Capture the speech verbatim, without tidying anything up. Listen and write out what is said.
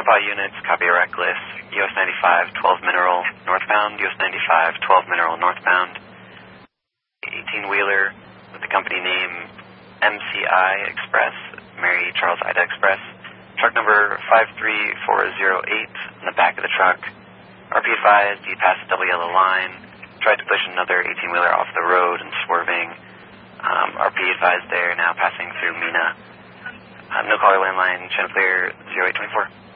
all units, copy a reckless, U S ninety-five, twelve Mineral, northbound, U S ninety-five, twelve Mineral, northbound, eighteen-wheeler with the company name M C I Express, Mary Charles Ida Express, truck number five three four zero eight in the back of the truck. R P advised, he passed the double yellow line, tried to push another eighteen-wheeler off the road and swerving. Um, R P advised there, now passing through Mina. Uh, no caller landline, channel clear, zero eight two four.